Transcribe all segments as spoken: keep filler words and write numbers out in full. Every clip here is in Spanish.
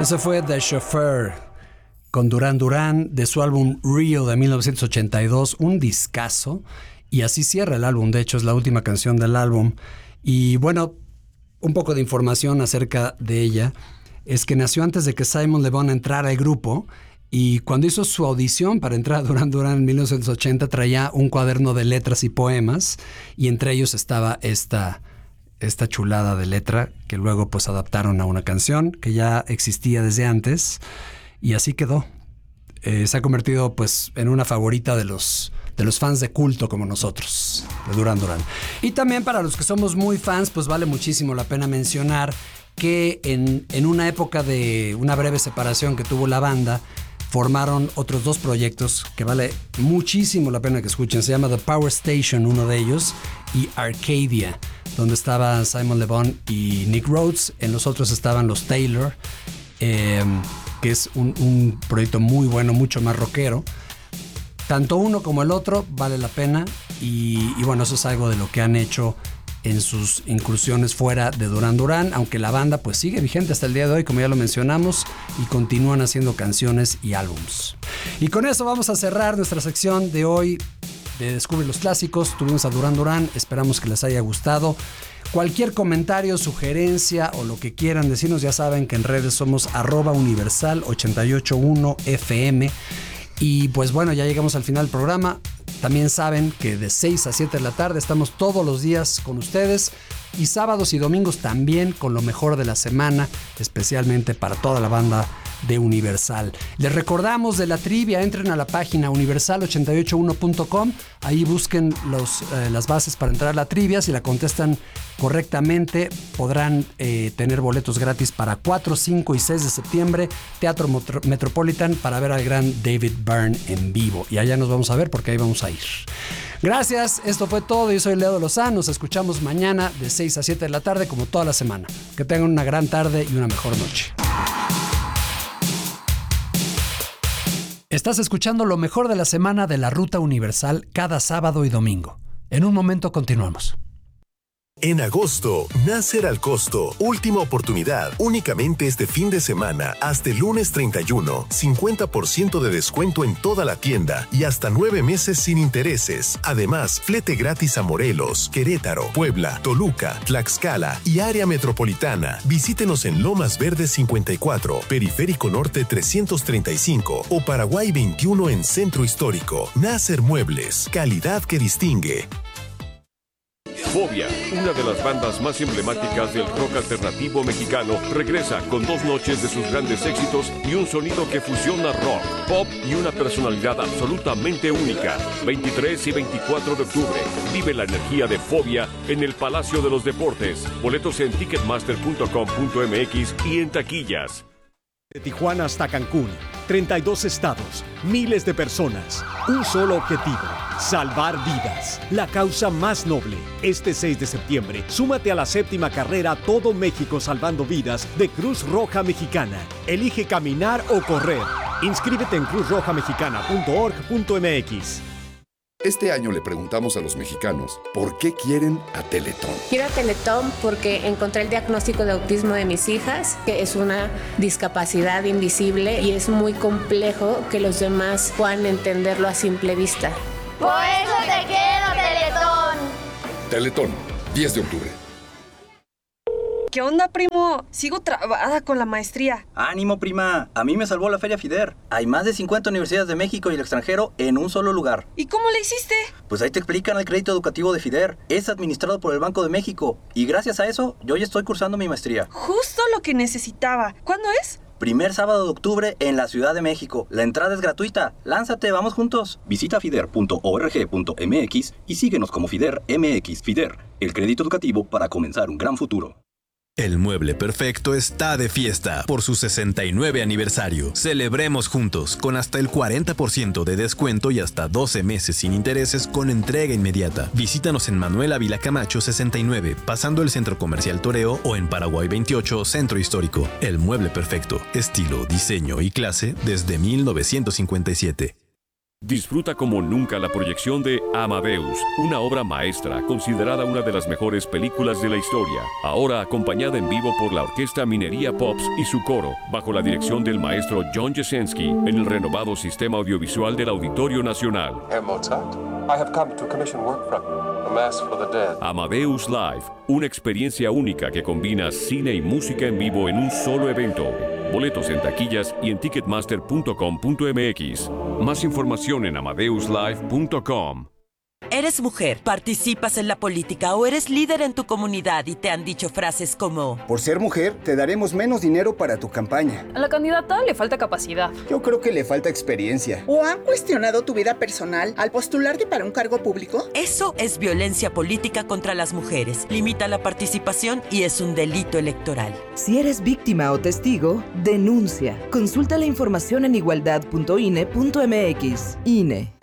Eso fue The Chauffeur con Duran Duran de su álbum Rio de mil novecientos ochenta y dos, un discazo, y así cierra el álbum. De hecho, es la última canción del álbum. Y bueno, un poco de información acerca de ella es que nació antes de que Simon Le Bon entrara al grupo, y cuando hizo su audición para entrar a Duran Duran en mil novecientos ochenta traía un cuaderno de letras y poemas, y entre ellos estaba esta... esta chulada de letra que luego pues adaptaron a una canción que ya existía desde antes, y así quedó. Eh, se ha convertido pues en una favorita de los, de los fans de culto como nosotros, de Duran Duran. Y también para los que somos muy fans, pues vale muchísimo la pena mencionar que en, en una época de una breve separación que tuvo la banda, formaron otros dos proyectos que vale muchísimo la pena que escuchen. Se llama The Power Station, uno de ellos, y Arcadia, donde estaban Simon Le Bon y Nick Rhodes. En los otros estaban los Taylor, eh, que es un, un proyecto muy bueno, mucho más rockero. Tanto uno como el otro vale la pena, y, y bueno, eso es algo de lo que han hecho en sus incursiones fuera de Duran Duran, aunque la banda pues sigue vigente hasta el día de hoy, como ya lo mencionamos, y continúan haciendo canciones y álbums. Y con eso vamos a cerrar nuestra sección de hoy de Descubre los Clásicos. Tuvimos a Duran Duran, esperamos que les haya gustado. Cualquier comentario, sugerencia o lo que quieran decirnos, ya saben que en redes somos arroba universal ochenta y ocho uno F M. Y pues bueno, ya llegamos al final del programa. También saben que de seis a siete de la tarde estamos todos los días con ustedes, y sábados y domingos también con lo mejor de la semana, especialmente para toda la banda de Universal. Les recordamos de la trivia, entren a la página universal ochenta y ocho uno punto com, ahí busquen los, eh, las bases para entrar a la trivia. Si la contestan correctamente, podrán eh, tener boletos gratis para cuatro, cinco y seis de septiembre, Teatro Metropolitan, para ver al gran David Byrne en vivo. Y allá nos vamos a ver, porque ahí vamos a ir. Gracias, esto fue todo. Yo soy Leo Lozán, nos escuchamos mañana de seis a siete de la tarde, como toda la semana. Que tengan una gran tarde y una mejor noche. Estás escuchando lo mejor de la semana de la Ruta Universal cada sábado y domingo. En un momento continuamos. En agosto, Nasser al costo. Última oportunidad. Únicamente este fin de semana, hasta el lunes treinta y uno. cincuenta por ciento de descuento en toda la tienda y hasta nueve meses sin intereses. Además, flete gratis a Morelos, Querétaro, Puebla, Toluca, Tlaxcala y área metropolitana. Visítenos en Lomas Verdes cincuenta y cuatro, Periférico Norte trescientos treinta y cinco o Paraguay veintiuno en Centro Histórico. Nasser Muebles. Calidad que distingue. Fobia, una de las bandas más emblemáticas del rock alternativo mexicano, regresa con dos noches de sus grandes éxitos y un sonido que fusiona rock, pop y una personalidad absolutamente única. veintitrés y veinticuatro de octubre, vive la energía de Fobia en el Palacio de los Deportes. Boletos en ticketmaster punto com punto m x y en taquillas. De Tijuana hasta Cancún, treinta y dos estados, miles de personas, un solo objetivo, salvar vidas, la causa más noble. Este seis de septiembre, súmate a la séptima carrera Todo México Salvando Vidas de Cruz Roja Mexicana. Elige caminar o correr. Inscríbete en cruz roja mexicana punto org punto m x. Este año le preguntamos a los mexicanos por qué quieren a Teletón. Quiero a Teletón porque encontré el diagnóstico de autismo de mis hijas, que es una discapacidad invisible y es muy complejo que los demás puedan entenderlo a simple vista. Por eso te quiero, Teletón. Teletón, diez de octubre. ¿Qué onda, primo? Sigo trabada con la maestría. ¡Ánimo, prima! A mí me salvó la Feria FIDER. Hay más de cincuenta universidades de México y el extranjero en un solo lugar. ¿Y cómo le hiciste? Pues ahí te explican el crédito educativo de FIDER. Es administrado por el Banco de México. Y gracias a eso, yo ya estoy cursando mi maestría. Justo lo que necesitaba. ¿Cuándo es? Primer sábado de octubre en la Ciudad de México. La entrada es gratuita. Lánzate, vamos juntos. Visita fider punto org punto m x y síguenos como FIDER M X. FIDER, el crédito educativo para comenzar un gran futuro. El Mueble Perfecto está de fiesta por su sesenta y nueve aniversario. Celebremos juntos con hasta el cuarenta por ciento de descuento y hasta doce meses sin intereses con entrega inmediata. Visítanos en Manuel Ávila Camacho sesenta y nueve, pasando el Centro Comercial Toreo, o en Paraguay veintiocho, Centro Histórico. El Mueble Perfecto, estilo, diseño y clase desde mil novecientos cincuenta y siete. Disfruta como nunca la proyección de Amadeus, una obra maestra considerada una de las mejores películas de la historia, ahora acompañada en vivo por la Orquesta Minería Pops y su coro, bajo la dirección del maestro John Jasenski, en el renovado sistema audiovisual del Auditorio Nacional. Herr Mozart, I have come to commission work from you, a mass for the dead. Amadeus Live, una experiencia única que combina cine y música en vivo en un solo evento. Boletos en taquillas y en ticketmaster punto com punto m x. Más información en amadeus live punto com. Eres mujer, participas en la política o eres líder en tu comunidad y te han dicho frases como: por ser mujer, te daremos menos dinero para tu campaña. A la candidata le falta capacidad. Yo creo que le falta experiencia. ¿O han cuestionado tu vida personal al postularte para un cargo público? Eso es violencia política contra las mujeres. Limita la participación y es un delito electoral. Si eres víctima o testigo, denuncia. Consulta la información en igualdad punto i n e punto m x. I N E.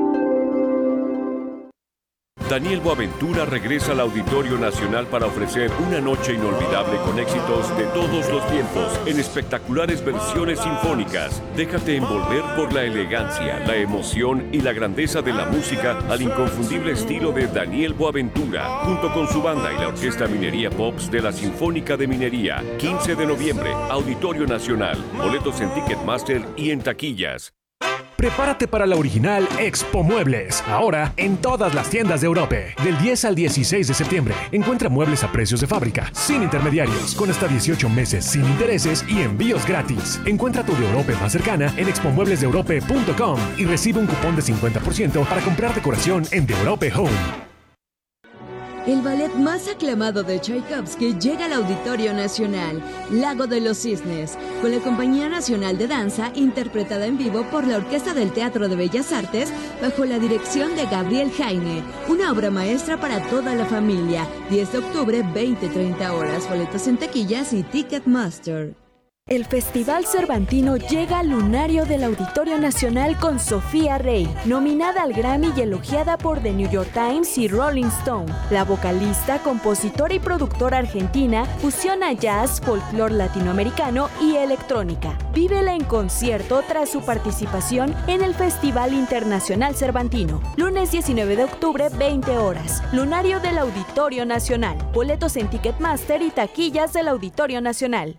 Daniel Boaventura regresa al Auditorio Nacional para ofrecer una noche inolvidable con éxitos de todos los tiempos en espectaculares versiones sinfónicas. Déjate envolver por la elegancia, la emoción y la grandeza de la música al inconfundible estilo de Daniel Boaventura, junto con su banda y la Orquesta Minería Pops de la Sinfónica de Minería. quince de noviembre, Auditorio Nacional. Boletos en Ticketmaster y en taquillas. Prepárate para la original Expo Muebles, ahora en todas las tiendas de Europe. Del diez al dieciséis de septiembre, encuentra muebles a precios de fábrica, sin intermediarios, con hasta dieciocho meses sin intereses y envíos gratis. Encuentra tu de Europe más cercana en expo muebles de europe punto com y recibe un cupón de cincuenta por ciento para comprar decoración en The Europe Home. El ballet más aclamado de Tchaikovsky llega al Auditorio Nacional, Lago de los Cisnes, con la Compañía Nacional de Danza, interpretada en vivo por la Orquesta del Teatro de Bellas Artes, bajo la dirección de Gabriel Jaime. Una obra maestra para toda la familia. diez de octubre, veinte a treinta horas. Boletos en taquillas y Ticketmaster. El Festival Cervantino llega al lunario del Auditorio Nacional con Sofía Rey, nominada al Grammy y elogiada por The New York Times y Rolling Stone. La vocalista, compositora y productora argentina fusiona jazz, folclore latinoamericano y electrónica. Vívela en concierto tras su participación en el Festival Internacional Cervantino. Lunes diecinueve de octubre, veinte horas. Lunario del Auditorio Nacional. Boletos en Ticketmaster y taquillas del Auditorio Nacional.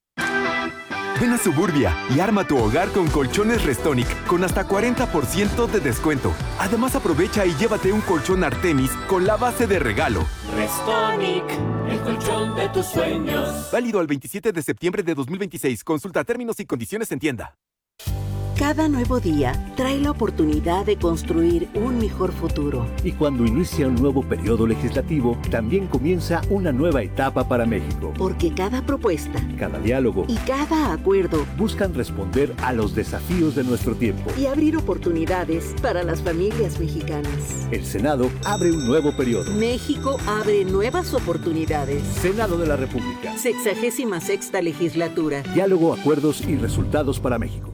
Ven a Suburbia y arma tu hogar con colchones Restonic con hasta cuarenta por ciento de descuento. Además, aprovecha y llévate un colchón Artemis con la base de regalo. Restonic, el colchón de tus sueños. Válido al veintisiete de septiembre de dos mil veintiséis. Consulta términos y condiciones en tienda. Cada nuevo día trae la oportunidad de construir un mejor futuro. Y cuando inicia un nuevo periodo legislativo, también comienza una nueva etapa para México. Porque cada propuesta, cada diálogo y cada acuerdo buscan responder a los desafíos de nuestro tiempo y abrir oportunidades para las familias mexicanas. El Senado abre un nuevo periodo. México abre nuevas oportunidades. Senado de la República. Sexagésima sexta legislatura. Diálogo, acuerdos y resultados para México.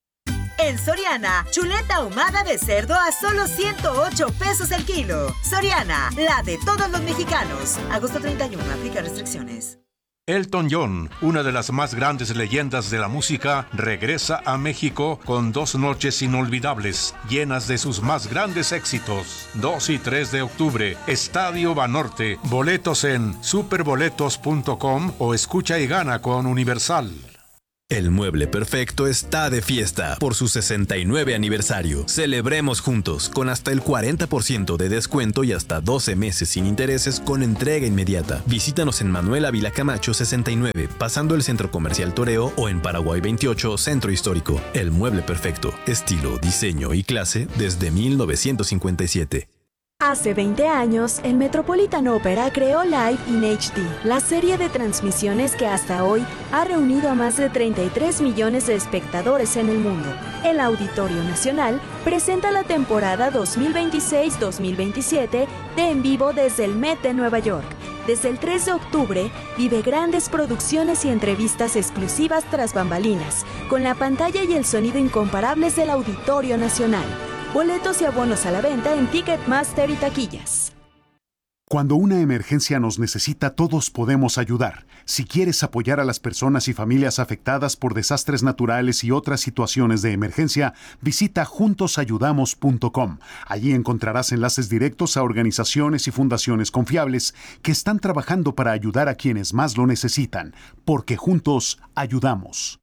En Soriana, chuleta ahumada de cerdo a solo ciento ocho pesos el kilo. Soriana, la de todos los mexicanos. Agosto treinta y uno, aplica restricciones. Elton John, una de las más grandes leyendas de la música, regresa a México con dos noches inolvidables, llenas de sus más grandes éxitos. dos y tres de octubre, Estadio Banorte. Boletos en superboletos punto com o escucha y gana con Universal. El Mueble Perfecto está de fiesta por su sesenta y nueve aniversario. Celebremos juntos con hasta el cuarenta por ciento de descuento y hasta doce meses sin intereses con entrega inmediata. Visítanos en Manuel Ávila Camacho sesenta y nueve, pasando el Centro Comercial Toreo, o en Paraguay veintiocho, Centro Histórico. El Mueble Perfecto, estilo, diseño y clase desde mil novecientos cincuenta y siete. Hace veinte años, el Metropolitan Opera creó Live in H D, la serie de transmisiones que hasta hoy ha reunido a más de treinta y tres millones de espectadores en el mundo. El Auditorio Nacional presenta la temporada dos mil veintiséis dos mil veintisiete de En Vivo desde el Met de Nueva York. Desde el tres de octubre, vive grandes producciones y entrevistas exclusivas tras bambalinas, con la pantalla y el sonido incomparables del Auditorio Nacional. Boletos y abonos a la venta en Ticketmaster y taquillas. Cuando una emergencia nos necesita, todos podemos ayudar. Si quieres apoyar a las personas y familias afectadas por desastres naturales y otras situaciones de emergencia, visita juntos ayudamos punto com. Allí encontrarás enlaces directos a organizaciones y fundaciones confiables que están trabajando para ayudar a quienes más lo necesitan, porque juntos ayudamos.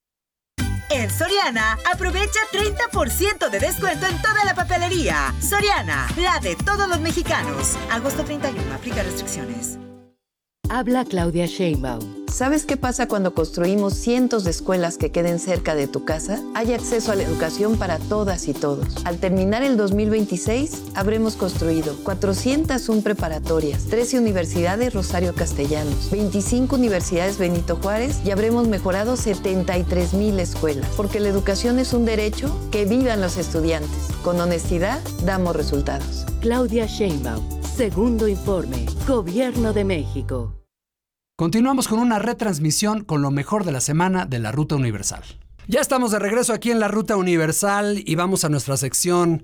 En Soriana, aprovecha treinta por ciento de descuento en toda la papelería. Soriana, la de todos los mexicanos. Agosto treinta y uno, aplica restricciones. Habla Claudia Sheinbaum. ¿Sabes qué pasa cuando construimos cientos de escuelas que queden cerca de tu casa? Hay acceso a la educación para todas y todos. Al terminar el dos mil veintiséis, habremos construido cuatrocientas una preparatorias, trece universidades Rosario Castellanos, veinticinco universidades Benito Juárez y habremos mejorado setenta y tres mil escuelas. Porque la educación es un derecho, que vivan los estudiantes. Con honestidad, damos resultados. Claudia Sheinbaum. Segundo informe. Gobierno de México. Continuamos con una retransmisión con lo mejor de la semana de la Ruta Universal. Ya estamos de regreso aquí en la Ruta Universal y vamos a nuestra sección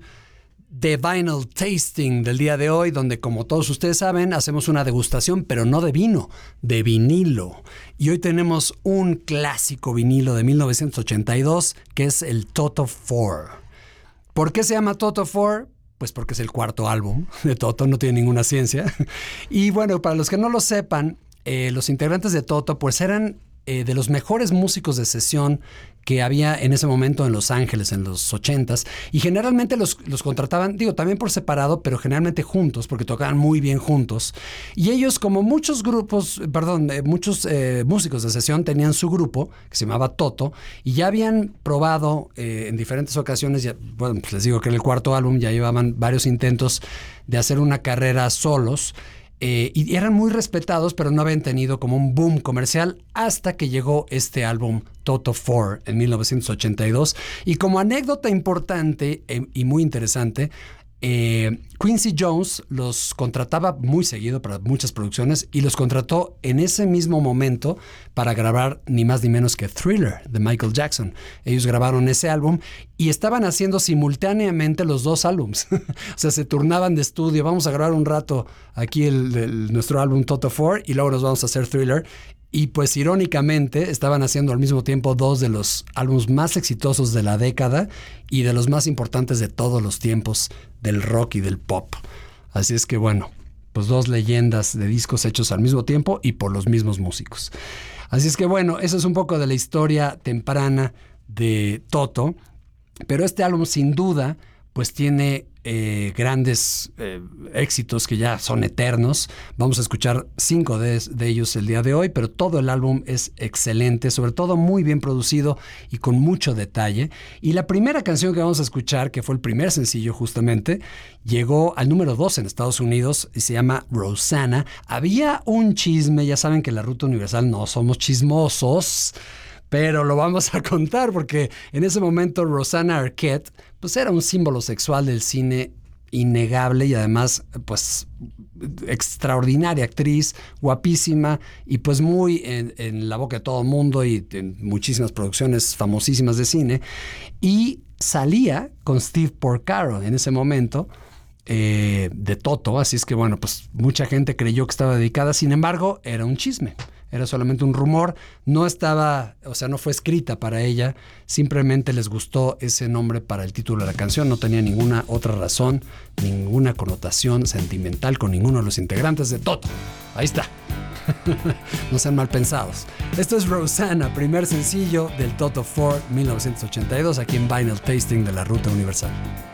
de Vinyl Tasting del día de hoy, donde, como todos ustedes saben, hacemos una degustación, pero no de vino, de vinilo. Y hoy tenemos un clásico vinilo de mil novecientos ochenta y dos, que es el Toto cuatro. ¿Por qué se llama Toto cuatro? Pues porque es el cuarto álbum de Toto, no tiene ninguna ciencia. Y bueno, para los que no lo sepan, eh, los integrantes de Toto pues eran eh, de los mejores músicos de sesión que había en ese momento en Los Ángeles, en los ochentas, y generalmente los, los contrataban, digo, también por separado, pero generalmente juntos, porque tocaban muy bien juntos. Y ellos, como muchos grupos, perdón, eh, muchos eh, músicos de sesión, tenían su grupo, que se llamaba Toto, y ya habían probado eh, en diferentes ocasiones, ya, bueno, pues les digo que en el cuarto álbum ya llevaban varios intentos de hacer una carrera solos, Eh, y eran muy respetados, pero no habían tenido como un boom comercial hasta que llegó este álbum Toto cuatro en mil novecientos ochenta y dos. Y como anécdota importante eh, y muy interesante, eh, Quincy Jones los contrataba muy seguido para muchas producciones y los contrató en ese mismo momento para grabar ni más ni menos que Thriller de Michael Jackson. Ellos grabaron ese álbum y estaban haciendo simultáneamente los dos álbums. O sea, se turnaban de estudio. Vamos a grabar un rato aquí el, el, nuestro álbum Toto cuatro y luego nos vamos a hacer Thriller. Y pues irónicamente estaban haciendo al mismo tiempo dos de los álbumes más exitosos de la década y de los más importantes de todos los tiempos del rock y del pop. Así es que bueno, pues dos leyendas de discos hechos al mismo tiempo y por los mismos músicos. Así es que bueno, eso es un poco de la historia temprana de Toto. Pero este álbum sin duda pues tiene eh, grandes eh, éxitos que ya son eternos. Vamos a escuchar cinco de, de ellos el día de hoy, pero todo el álbum es excelente, sobre todo muy bien producido y con mucho detalle. Y la primera canción que vamos a escuchar, que fue el primer sencillo justamente, llegó al número dos en Estados Unidos y se llama Rosanna. Había un chisme, ya saben que en la Ruta Universal no somos chismosos, pero lo vamos a contar porque en ese momento Rosanna Arquette pues era un símbolo sexual del cine innegable y además pues extraordinaria actriz, guapísima y pues muy en, en la boca de todo el mundo y en muchísimas producciones famosísimas de cine. Y salía con Steve Porcaro en ese momento eh, de Toto, así es que bueno, pues mucha gente creyó que estaba dedicada, sin embargo era un chisme. Era solamente un rumor, no estaba, o sea, no fue escrita para ella, simplemente les gustó ese nombre para el título de la canción, no tenía ninguna otra razón, ninguna connotación sentimental con ninguno de los integrantes de Toto. Ahí está. No sean mal pensados. Esto es Rosanna, primer sencillo del Toto cuatro mil novecientos ochenta y dos, aquí en Vinyl Tasting de la Ruta Universal.